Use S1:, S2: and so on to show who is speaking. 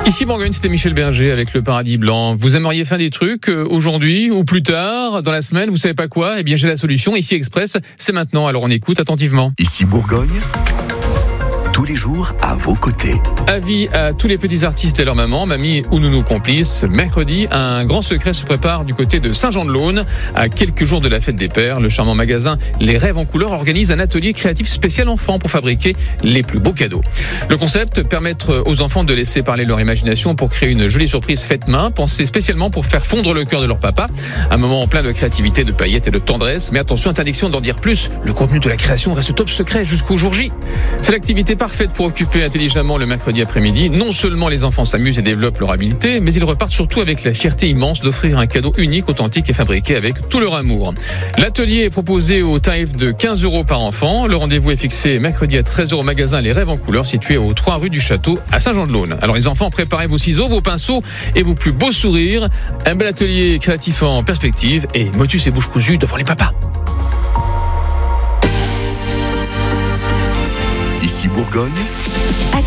S1: Ici Bourgogne, c'était Michel Berger avec le Paradis Blanc. Vous aimeriez faire des trucs aujourd'hui ou plus tard, dans la semaine, vous savez pas quoi? Eh bien j'ai la solution, ici Express, c'est maintenant, alors on écoute attentivement.
S2: Ici Bourgogne, tous les jours à vos côtés.
S1: Avis à tous les petits artistes et leur maman, mamie ou nounou complice. Mercredi, un grand secret se prépare du côté de Saint-Jean-de-Laune. À quelques jours de la fête des pères, le charmant magasin Les Rêves en couleur organise un atelier créatif spécial enfant pour fabriquer les plus beaux cadeaux. Le concept, permettre aux enfants de laisser parler leur imagination pour créer une jolie surprise faite main, pensée spécialement pour faire fondre le cœur de leur papa. Un moment plein de créativité, de paillettes et de tendresse. Mais attention, interdiction d'en dire plus. Le contenu de la création reste top secret jusqu'au jour J. C'est l'activité parfaite pour occuper intelligemment le mercredi après-midi. Non seulement les enfants s'amusent et développent leur habileté, mais ils repartent surtout avec la fierté immense d'offrir un cadeau unique, authentique et fabriqué avec tout leur amour. L'atelier est proposé au tarif de 15 € par enfant. Le rendez-vous est fixé mercredi à 13h au magasin Les Rêves en couleur, situé aux 3 rue du Château à Saint-Jean-de-Laune. Alors les enfants, préparez vos ciseaux, vos pinceaux et vos plus beaux sourires. Un bel atelier créatif en perspective et motus et bouche cousue devant les papas.
S2: Ici Bourgogne,